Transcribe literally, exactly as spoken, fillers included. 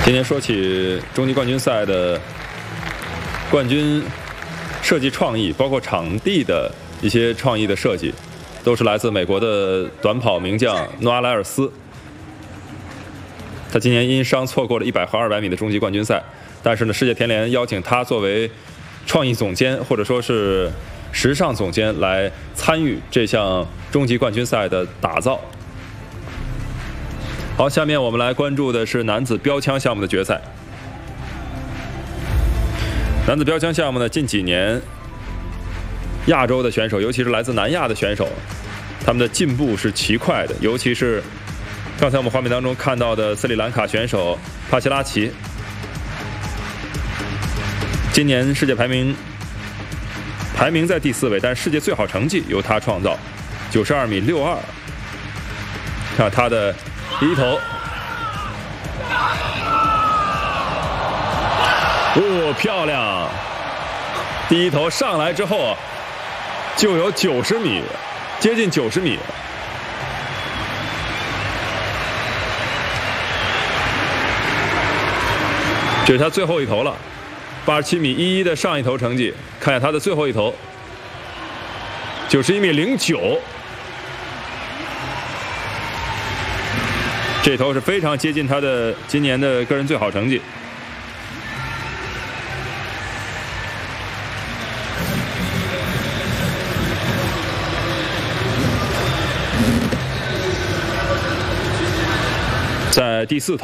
今天说起终极冠军赛的冠军设计创意，包括场地的一些创意的设计，都是来自美国的短跑名将诺阿莱尔斯。他今年因伤错过了一百和二百米的终极冠军赛，但是呢，世界田联邀请他作为创意总监或者说是时尚总监来参与这项终极冠军赛的打造。好，下面我们来关注的是男子标枪项目的决赛。男子标枪项目呢，近几年亚洲的选手，尤其是来自南亚的选手，他们的进步是奇快的。尤其是刚才我们画面当中看到的斯里兰卡选手帕奇拉奇，今年世界排名排名在第四位，但世界最好成绩由他创造，九十二米六二。看他的第一头，哦，漂亮！第一头上来之后，就有九十米，接近九十米。这是他最后一头了，八十七米一一的上一头成绩，看一下他的最后一头，九十一米零九。这头是非常接近他的今年的个人最好成绩。在第四头。